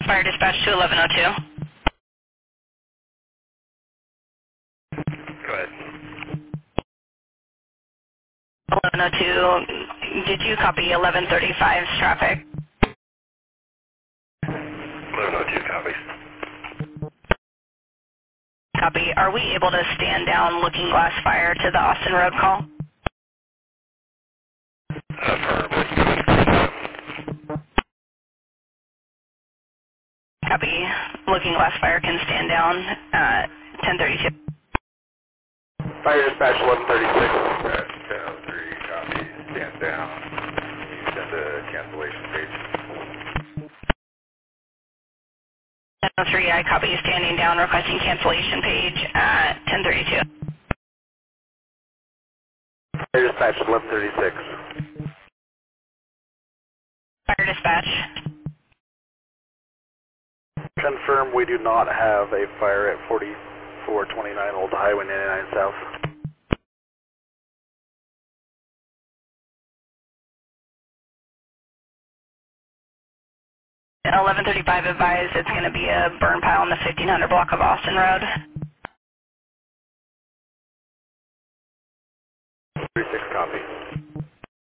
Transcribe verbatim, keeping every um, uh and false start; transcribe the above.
Fire dispatch to eleven oh two. Go ahead. eleven oh two, did you copy eleven thirty-five's traffic? eleven oh two copies. Copy. Are we able to stand down Looking Glass Fire to the Austin Road call? Affirm. What you want? Copy. Looking Glass Fire can stand down uh, ten thirty-two. Fire dispatch eleven thirty-six. Dispatch ten oh three, copy. Stand down. You send a cancellation page. ten oh three, I copy standing down requesting cancellation page at ten thirty-two. Fire dispatch eleven thirty-six. Fire dispatch. Confirm we do not have a fire at forty-four twenty-nine Old Highway ninety-nine South. eleven thirty-five advised it's going to be a burn pile on the fifteen hundred block of Austin Road.